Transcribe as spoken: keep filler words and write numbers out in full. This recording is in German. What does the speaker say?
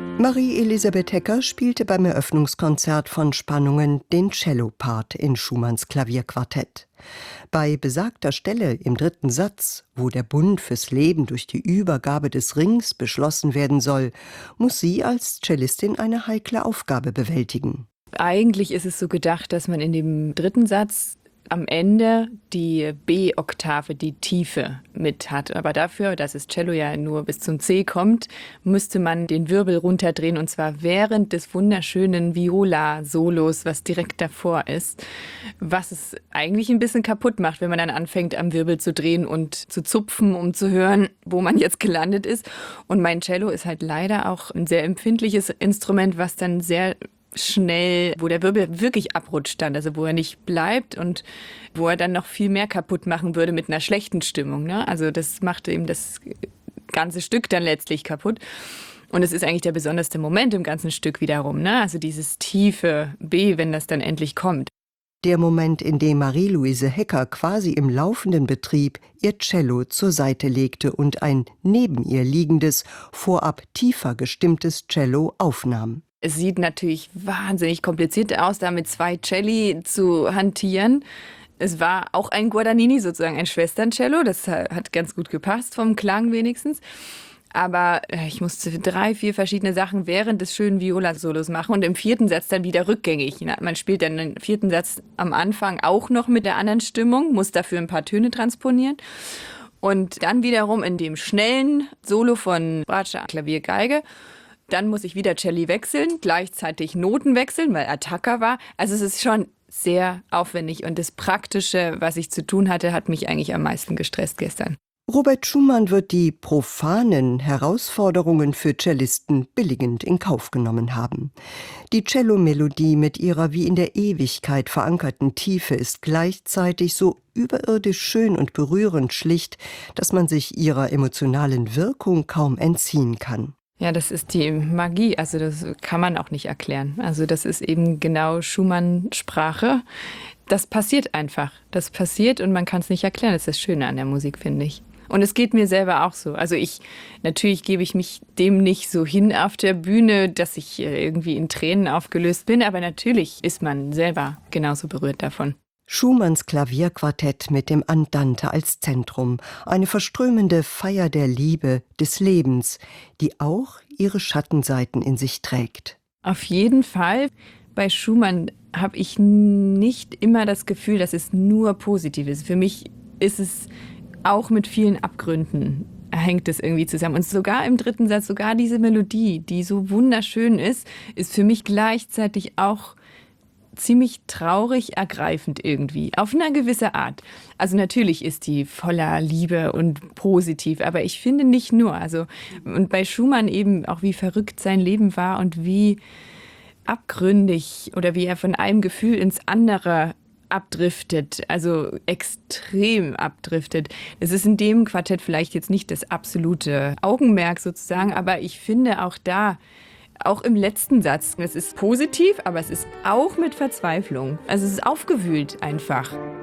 Marie-Elisabeth Hecker spielte beim Eröffnungskonzert von Spannungen den Cellopart in Schumanns Klavierquartett. Bei besagter Stelle im dritten Satz, wo der Bund fürs Leben durch die Übergabe des Rings beschlossen werden soll, muss sie als Cellistin eine heikle Aufgabe bewältigen. Eigentlich ist es so gedacht, dass man in dem dritten Satz am Ende die B-Oktave, die Tiefe mit hat. Aber dafür, dass das Cello ja nur bis zum C kommt, müsste man den Wirbel runterdrehen, und zwar während des wunderschönen Viola-Solos, was direkt davor ist, was es eigentlich ein bisschen kaputt macht, wenn man dann anfängt, am Wirbel zu drehen und zu zupfen, um zu hören, wo man jetzt gelandet ist. Und mein Cello ist halt leider auch ein sehr empfindliches Instrument, was dann sehr schnell, wo der Wirbel wirklich abrutscht dann, also wo er nicht bleibt und wo er dann noch viel mehr kaputt machen würde mit einer schlechten Stimmung, ne? Also das macht eben das ganze Stück dann letztlich kaputt. Und es ist eigentlich der besonderste Moment im ganzen Stück wiederum, ne? Also dieses tiefe B, wenn das dann endlich kommt. Der Moment, in dem Marie-Louise Hecker quasi im laufenden Betrieb ihr Cello zur Seite legte und ein neben ihr liegendes, vorab tiefer gestimmtes Cello aufnahm. Es sieht natürlich wahnsinnig kompliziert aus, da mit zwei Celli zu hantieren. Es war auch ein Guadagnini, sozusagen ein Schwesterncello. Das hat ganz gut gepasst, vom Klang wenigstens. Aber ich musste drei, vier verschiedene Sachen während des schönen Viola-Solos machen und im vierten Satz dann wieder rückgängig. Man spielt dann den vierten Satz am Anfang auch noch mit der anderen Stimmung, muss dafür ein paar Töne transponieren. Und dann wiederum in dem schnellen Solo von Bratscher Klavier, Geige. Dann muss ich wieder Celli wechseln, gleichzeitig Noten wechseln, weil Attacca war. Also es ist schon sehr aufwendig und das Praktische, was ich zu tun hatte, hat mich eigentlich am meisten gestresst gestern. Robert Schumann wird die profanen Herausforderungen für Cellisten billigend in Kauf genommen haben. Die Cellomelodie mit ihrer wie in der Ewigkeit verankerten Tiefe ist gleichzeitig so überirdisch schön und berührend schlicht, dass man sich ihrer emotionalen Wirkung kaum entziehen kann. Ja, das ist die Magie, also das kann man auch nicht erklären. Also das ist eben genau Schumann-Sprache. Das passiert einfach. Das passiert und man kann es nicht erklären. Das ist das Schöne an der Musik, finde ich. Und es geht mir selber auch so. Also ich, natürlich gebe ich mich dem nicht so hin auf der Bühne, dass ich irgendwie in Tränen aufgelöst bin, aber natürlich ist man selber genauso berührt davon. Schumanns Klavierquartett mit dem Andante als Zentrum, eine verströmende Feier der Liebe, des Lebens, die auch ihre Schattenseiten in sich trägt. Auf jeden Fall. Bei Schumann habe ich nicht immer das Gefühl, dass es nur positiv ist. Für mich ist es auch mit vielen Abgründen, hängt es irgendwie zusammen. Und sogar im dritten Satz, sogar diese Melodie, die so wunderschön ist, ist für mich gleichzeitig auch ziemlich traurig, ergreifend irgendwie, auf eine gewisse Art. Also natürlich ist die voller Liebe und positiv, aber ich finde nicht nur. Also und bei Schumann eben auch, wie verrückt sein Leben war und wie abgründig oder wie er von einem Gefühl ins andere abdriftet, also extrem abdriftet. Das ist in dem Quartett vielleicht jetzt nicht das absolute Augenmerk sozusagen, aber ich finde auch da, auch im letzten Satz, es ist positiv, aber es ist auch mit Verzweiflung. Also es ist aufgewühlt einfach.